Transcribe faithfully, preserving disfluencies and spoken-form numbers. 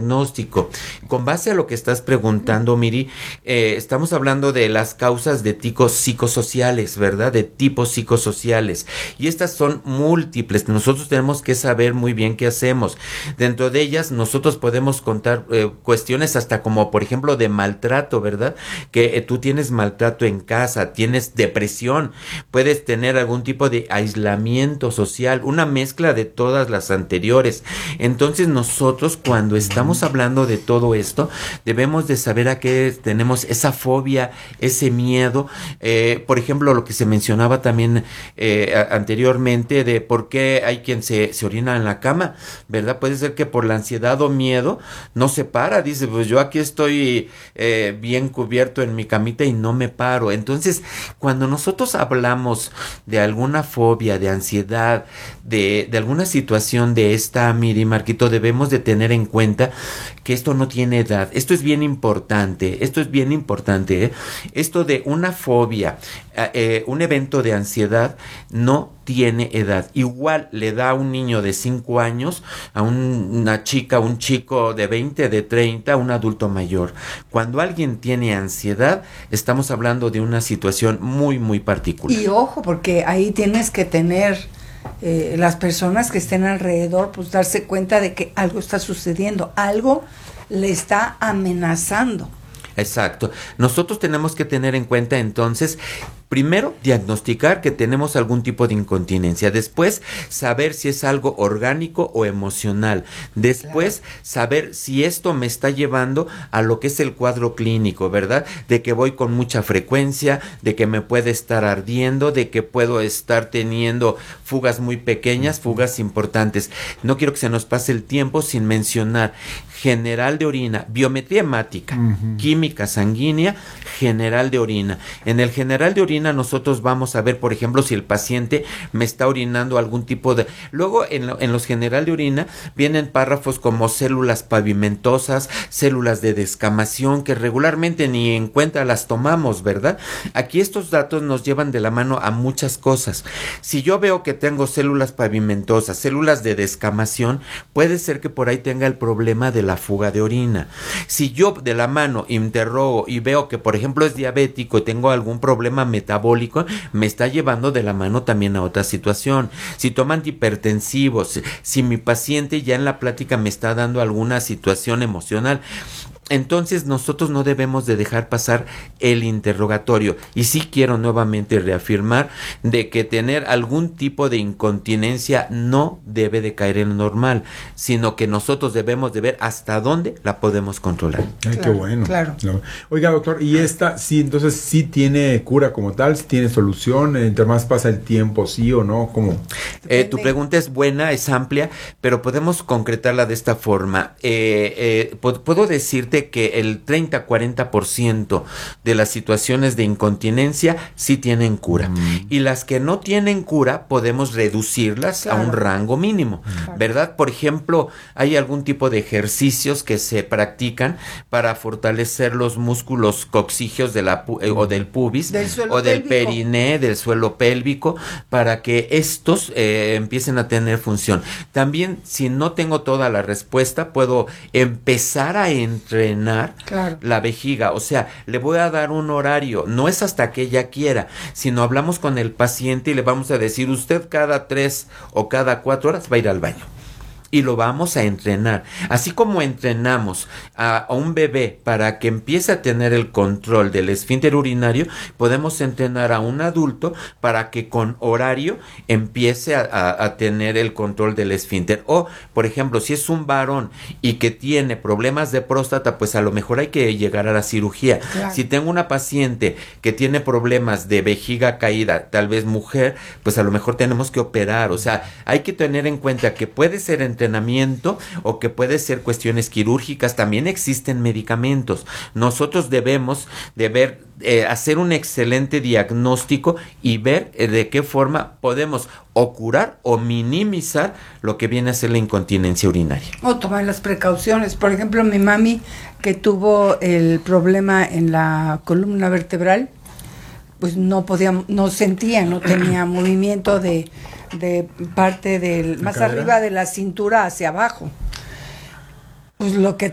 diagnóstico. Con base a lo que estás preguntando, Miri, eh, estamos hablando de las causas de tipos psicosociales, ¿verdad? De tipos psicosociales. Y estas son múltiples. Nosotros tenemos que saber muy bien qué hacemos. Dentro de ellas, nosotros podemos contar eh, cuestiones hasta como, por ejemplo, de maltrato, ¿verdad? Que eh, tú tienes maltrato en casa, tienes depresión, puedes tener algún tipo de aislamiento social, una mezcla de todas las anteriores. Entonces nosotros cuando estamos hablando de todo esto, debemos de saber a qué tenemos esa fobia, ese miedo. Eh, por ejemplo, lo que se mencionaba también eh, a, anteriormente de por qué hay quien se, se orina en la cama, ¿verdad? Puede ser que por la ansiedad o miedo no se para, dice, pues yo aquí estoy eh, bien cubierto en mi camita y no me paro. Entonces, cuando nosotros hablamos de alguna fobia, de ansiedad, de, de alguna situación de esta, Miri, Marquito, debemos de tener en cuenta que esto no tiene edad. Esto es bien importante, esto es bien importante, ¿eh? Esto de una fobia, eh, un evento de ansiedad no tiene edad. Igual le da a un niño de cinco años, a un, una chica, un chico de veinte, de treinta, a un adulto mayor. Cuando alguien tiene ansiedad, estamos hablando de una situación muy, muy particular. Y ojo, porque ahí tienes que tener eh, las personas que estén alrededor, pues darse cuenta de que algo está sucediendo, algo le está amenazando. Exacto. Nosotros tenemos que tener en cuenta entonces, primero, diagnosticar que tenemos algún tipo de incontinencia. Después, saber si es algo orgánico o emocional. Después, claro, saber si esto me está llevando a lo que es el cuadro clínico, ¿verdad? De que voy con mucha frecuencia, de que me puede estar ardiendo, de que puedo estar teniendo fugas muy pequeñas, fugas importantes. No quiero que se nos pase el tiempo sin mencionar general de orina, biometría hemática, uh-huh, química sanguínea, general de orina. En el general de orina nosotros vamos a ver, por ejemplo, si el paciente me está orinando algún tipo de... Luego, en, lo, en los general de orina vienen párrafos como células pavimentosas, células de descamación, que regularmente ni en cuenta las tomamos, ¿verdad? Aquí estos datos nos llevan de la mano a muchas cosas. Si yo veo que tengo células pavimentosas, células de descamación, puede ser que por ahí tenga el problema de la fuga de orina. Si yo de la mano interrogo y veo que, por ejemplo, es diabético y tengo algún problema metabólico, me está llevando de la mano también a otra situación. Si toma antihipertensivos, si mi paciente ya en la plática me está dando alguna situación emocional, entonces nosotros no debemos de dejar pasar el interrogatorio. Y sí quiero nuevamente reafirmar de que tener algún tipo de incontinencia no debe de caer en lo normal, sino que nosotros debemos de ver hasta dónde la podemos controlar. Ay, claro, qué bueno. Claro. Oiga, doctor, ¿y esta sí, entonces sí tiene cura como tal? ¿Sí tiene solución? ¿Entre más pasa el tiempo, sí o no? ¿Cómo? Eh, tu pregunta es buena, es amplia, pero podemos concretarla de esta forma. Eh, eh, puedo decirte que el treinta a cuarenta por ciento de las situaciones de incontinencia sí tienen cura. Mm. Y las que no tienen cura podemos reducirlas, claro, a un rango mínimo, claro, ¿verdad? Por ejemplo, hay algún tipo de ejercicios que se practican para fortalecer los músculos coxígeos de la pu- eh, o del pubis del o del pélvico. periné, del suelo pélvico, para que estos eh, empiecen a tener función. También, si no tengo toda la respuesta, puedo empezar a entrenar Claro. la vejiga, o sea, le voy a dar un horario, no es hasta que ella quiera, sino hablamos con el paciente y le vamos a decir, usted cada tres o cada cuatro horas va a ir al baño. Y lo vamos a entrenar. Así como entrenamos a, a un bebé para que empiece a tener el control del esfínter urinario, podemos entrenar a un adulto para que con horario empiece a, a, a tener el control del esfínter. O, por ejemplo, si es un varón y que tiene problemas de próstata, pues a lo mejor hay que llegar a la cirugía. Claro. Si tengo una paciente que tiene problemas de vejiga caída, tal vez mujer, pues a lo mejor tenemos que operar. O sea, hay que tener en cuenta que puede ser entrenamiento entrenamiento o que puede ser cuestiones quirúrgicas. También existen medicamentos. Nosotros debemos de ver, eh, hacer un excelente diagnóstico y ver eh, de qué forma podemos o curar o minimizar lo que viene a ser la incontinencia urinaria. O tomar las precauciones. Por ejemplo, mi mami, que tuvo el problema en la columna vertebral, pues no podía, no sentía, no tenía movimiento de de parte del más cadera, arriba de la cintura hacia abajo. Pues lo que